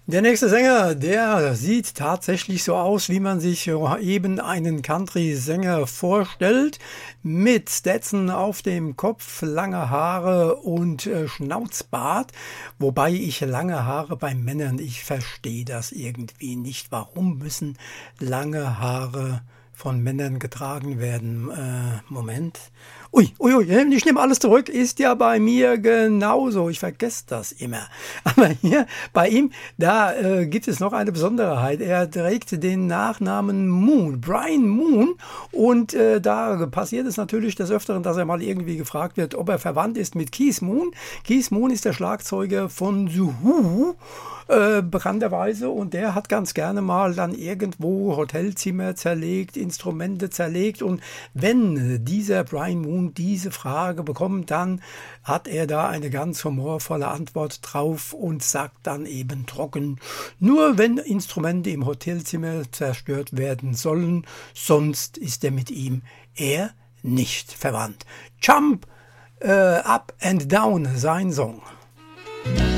Der nächste Sänger, der sieht tatsächlich so aus, wie man sich eben einen Country-Sänger vorstellt, mit Stetson auf dem Kopf, lange Haare und Schnauzbart, wobei ich lange Haare bei Männern, ich verstehe das irgendwie nicht. Warum müssen lange Haare von Männern getragen werden? Moment. Ui, ich nehme alles zurück, ist ja bei mir genauso. Ich vergesse das immer. Aber hier bei ihm, da gibt es noch eine Besonderheit. Er trägt den Nachnamen Moon, Brian Moon. Und da passiert es natürlich des Öfteren, dass er mal irgendwie gefragt wird, ob er verwandt ist mit Keith Moon. Keith Moon ist der Schlagzeuger von The Who. Bekannterweise, und der hat ganz gerne mal dann irgendwo Hotelzimmer zerlegt, Instrumente zerlegt, und wenn dieser Brian Moon diese Frage bekommt, dann hat er da eine ganz humorvolle Antwort drauf und sagt dann eben trocken: Nur wenn Instrumente im Hotelzimmer zerstört werden sollen, sonst ist er mit ihm eher nicht verwandt. Jump Up and Down, sein Song.